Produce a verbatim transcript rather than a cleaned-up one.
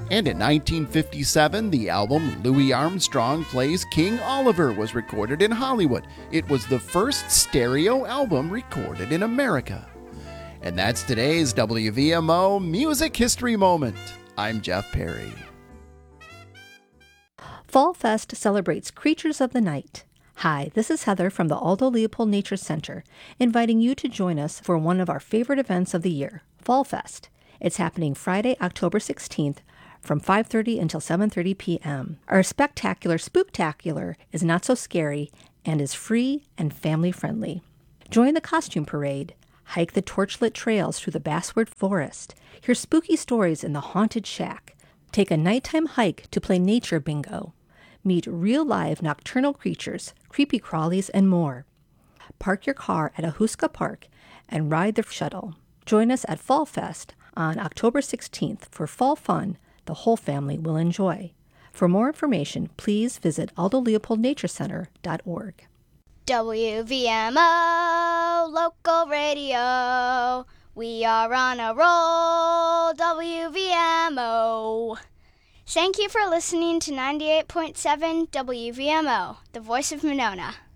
And in nineteen fifty-seven, the album Louis Armstrong Plays King Oliver was recorded in Hollywood. It was the first stereo album recorded in America. And that's today's W V M O Music History Moment. I'm Jeff Perry. Fall Fest celebrates creatures of the night. Hi, this is Heather from the Aldo Leopold Nature Center, inviting you to join us for one of our favorite events of the year, Fall Fest. It's happening Friday, October sixteenth, from five thirty until seven thirty p.m. Our spectacular Spooktacular is not so scary and is free and family-friendly. Join the costume parade, hike the torchlit trails through the Basswood Forest, hear spooky stories in the Haunted Shack, take a nighttime hike to play nature bingo, meet real live nocturnal creatures, creepy crawlies, and more. Park your car at Ahuska Park and ride the shuttle. Join us at Fall Fest on October sixteenth for fall fun the whole family will enjoy. For more information, please visit aldo leopold nature center dot org. W V M O Local Radio. We are on a roll, W V M O. Thank you for listening to ninety-eight point seven W V M O, the voice of Monona.